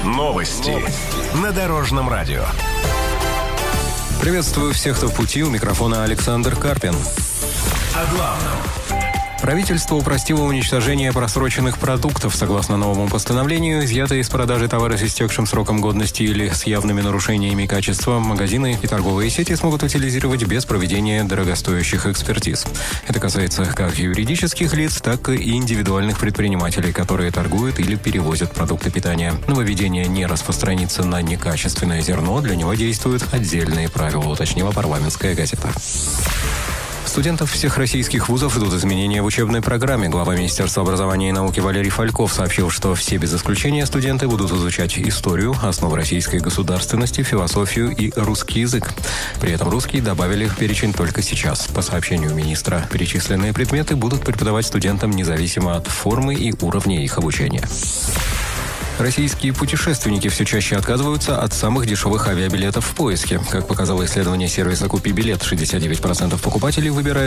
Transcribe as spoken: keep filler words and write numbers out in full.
Новости. Новости на Дорожном радио. Приветствую всех, кто в пути. У микрофона Александр Карпин. О главном. Правительство упростило уничтожение просроченных продуктов. Согласно новому постановлению, изъятые из продажи товары с истекшим сроком годности или с явными нарушениями качества магазины и торговые сети смогут утилизировать без проведения дорогостоящих экспертиз. Это касается как юридических лиц, так и индивидуальных предпринимателей, которые торгуют или перевозят продукты питания. Нововведение не распространится на некачественное зерно, для него действуют отдельные правила, уточнила парламентская газета. Студентов всех российских вузов ждут изменения в учебной программе. Глава Министерства образования и науки Валерий Фальков сообщил, что все без исключения студенты будут изучать историю, основы российской государственности, философию и русский язык. При этом русский добавили в перечень только сейчас. По сообщению министра, перечисленные предметы будут преподавать студентам независимо от формы и уровня их обучения. Российские путешественники все чаще отказываются от самых дешевых авиабилетов в поиске. Как показало исследование сервиса «Купи билет», шестьдесят девять процентов покупателей выбирают